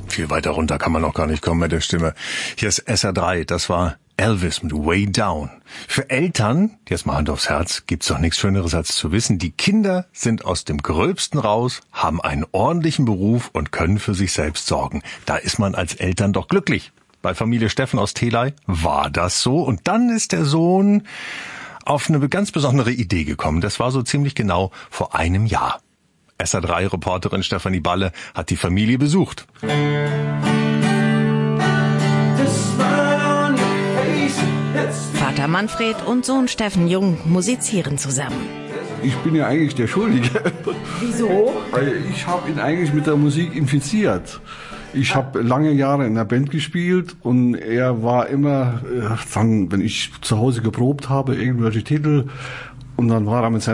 Viel weiter runter kann man noch gar nicht kommen mit der Stimme. Hier ist SR3, das war Elvis mit Way Down. Für Eltern, jetzt mal Hand aufs Herz, gibt's doch nichts Schöneres als zu wissen, die Kinder sind aus dem Gröbsten raus, haben einen ordentlichen Beruf und können für sich selbst sorgen. Da ist man als Eltern doch glücklich. Bei Familie Steffen aus Theley war das so. Und dann ist der Sohn auf eine ganz besondere Idee gekommen. Das war so ziemlich genau vor einem Jahr. SR3-Reporterin Stefanie Balle hat die Familie besucht. Vater Manfred und Sohn Steffen Jung musizieren zusammen. Ich bin ja eigentlich der Schuldige. Wieso? Weil ich habe ihn eigentlich mit der Musik infiziert. Ich habe lange Jahre in einer Band gespielt und er war immer, dann, wenn ich zu Hause geprobt habe, irgendwelche Titel, und dann war er mit seinem